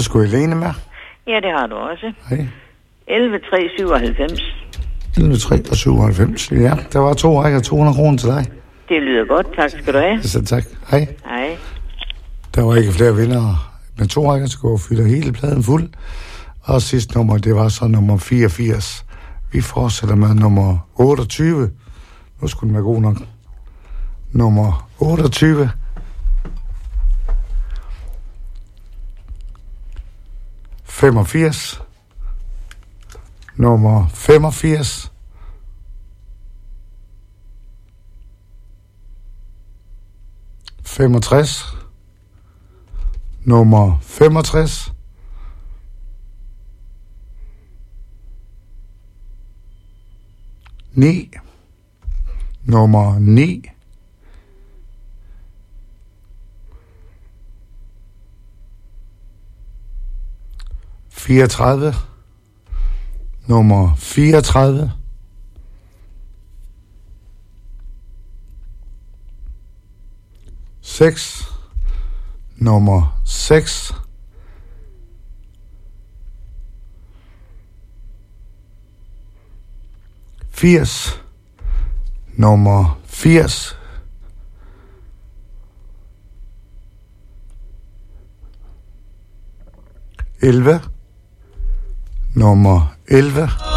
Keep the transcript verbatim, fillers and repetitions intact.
Så skulle Helene med. Ja, det har du også. Hej. elleve tre syvoghalvfems. elleve tre og syvoghalvfems. Ja, der var to rækker to hundrede kroner til dig. Det lyder godt. Tak skal du have. Så tak. Hej. Hej. Der var ikke flere vindere. Men to rækker skulle fylde hele pladen fuld. Og sidste nummer, det var så nummer fireogfirs. Vi fortsætter med nummer otteogtyve. Nu skulle den være god nok. Nummer otteogtyve. femogfirs. Nummer femogfirs. femogtres. Nummer femogtres. ni. Nummer ni. fireogtredive. Nummer fireogtredive. seks. Nummer seks. firs. Nummer firs. elleve. Nummer elleve.